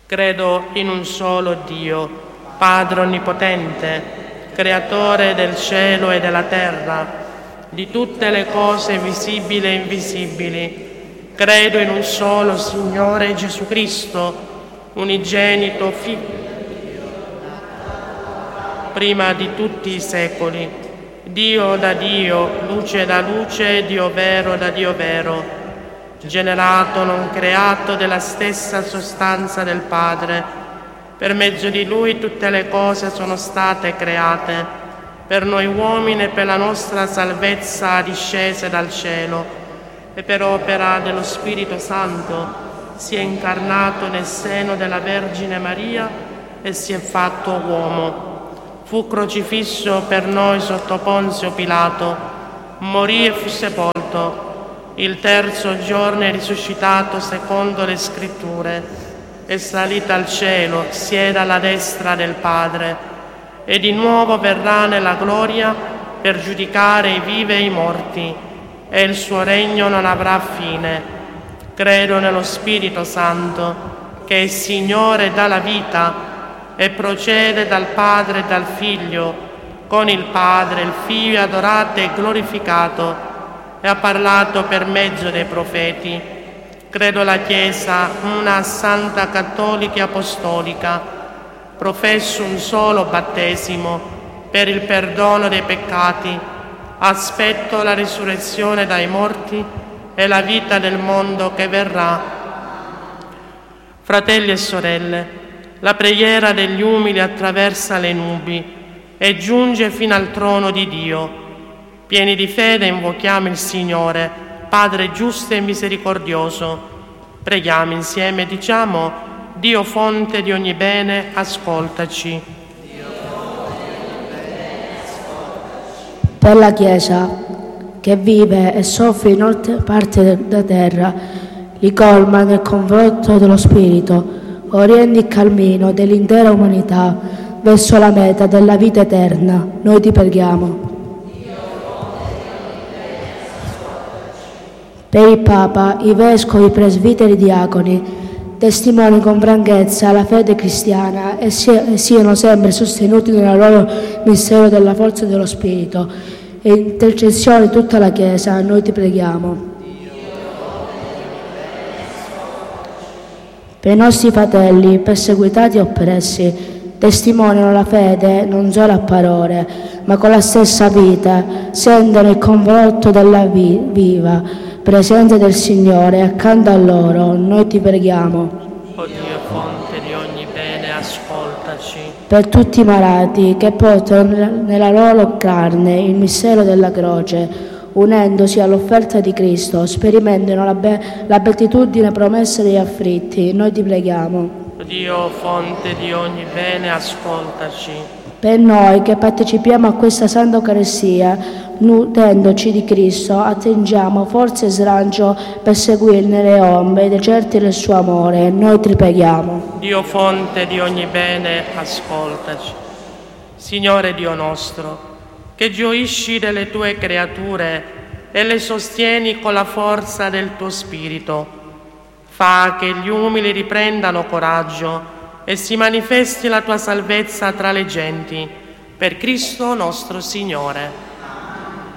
Credo in un solo Dio, Padre Onnipotente, Creatore del cielo e della terra, di tutte le cose visibili e invisibili. Credo in un solo Signore Gesù Cristo, unigenito Figlio, prima di tutti i secoli, Dio da Dio, luce da luce, Dio vero da Dio vero, generato, non creato, della stessa sostanza del Padre. Per mezzo di Lui tutte le cose sono state create, per noi uomini e per la nostra salvezza discese dal cielo, e per opera dello Spirito Santo si è incarnato nel seno della Vergine Maria e si è fatto uomo. Fu crocifisso per noi sotto Ponzio Pilato, morì e fu sepolto. Il terzo giorno è risuscitato secondo le Scritture, è salito al cielo, siede alla destra del Padre, e di nuovo verrà nella gloria per giudicare i vivi e i morti, e il suo regno non avrà fine. Credo nello Spirito Santo, che è Signore e dà la vita, e procede dal Padre e dal Figlio, con il Padre, il Figlio è adorato e glorificato, e ha parlato per mezzo dei profeti. Credo la Chiesa, una santa cattolica e apostolica, professo un solo battesimo per il perdono dei peccati, aspetto la risurrezione dai morti e la vita del mondo che verrà. Fratelli e sorelle, la preghiera degli umili attraversa le nubi e giunge fino al trono di Dio. Pieni di fede invochiamo il Signore, Padre giusto e misericordioso. Preghiamo insieme e diciamo: Dio fonte di ogni bene, ascoltaci. Per la Chiesa che vive e soffre in oltre parte della terra, li colma nel conforto dello Spirito, orienti il cammino dell'intera umanità verso la meta della vita eterna. Noi ti preghiamo. Per il Papa, i Vescovi, i Presbiteri, i Diaconi, testimoni con franchezza la fede cristiana e siano sempre sostenuti nel loro mistero della forza dello Spirito e intercessione di tutta la Chiesa, noi ti preghiamo. Per i nostri fratelli perseguitati e oppressi, testimoniano la fede non solo a parole, ma con la stessa vita, sentono il conforto della viva presenza del Signore accanto a loro, noi ti preghiamo. O Dio, fonte di ogni bene, ascoltaci. Per tutti i malati che portano nella loro carne il mistero della croce, unendosi all'offerta di Cristo, sperimentano la beatitudine promessa degli afflitti, noi ti preghiamo. O Dio, fonte di ogni bene, ascoltaci. Per noi che partecipiamo a questa Santa Eucaristia, nutendoci di Cristo, attingiamo forza e slancio per seguire nelle ombre i deserti del suo amore. Noi ti preghiamo. Dio fonte di ogni bene, ascoltaci. Signore Dio nostro, che gioisci delle tue creature e le sostieni con la forza del tuo Spirito, fa che gli umili riprendano coraggio e si manifesti la tua salvezza tra le genti. Per Cristo nostro Signore.